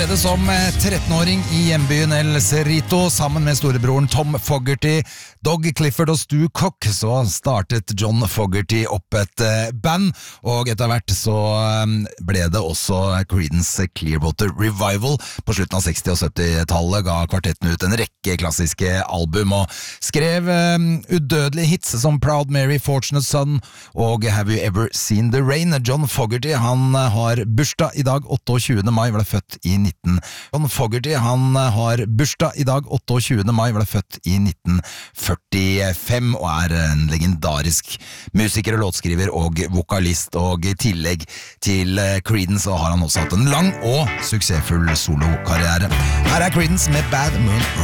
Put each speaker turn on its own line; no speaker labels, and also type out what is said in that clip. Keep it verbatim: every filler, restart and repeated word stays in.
Allerede som trettenåring i hjembyen El Cerrito, sammen med storebroren Tom Fogerty, Doug Clifford og Stu Cock, så startet John Fogerty opp et band, og etter hvert så ble det også Creedence Clearwater Revival. På slutten av seksti- og sytti-tallet ga kvartetten ut en rekke klassiske album, og skrev um, udødelige hits som Proud Mary, Fortunate Son og Have You Ever Seen the Rain. John Fogerty, han har bursdag i dag, tjueåtte mai, ble født i nitten John Fogerty, han har bursdag i dag, tjueåtte mai, ble født i nitten førtifem, og er en legendarisk musiker og låtskriver og vokalist, og i tillegg til Creedence så har han også hatt en lang og suksessfull solokarriere. Her er Creedence med Bad Moon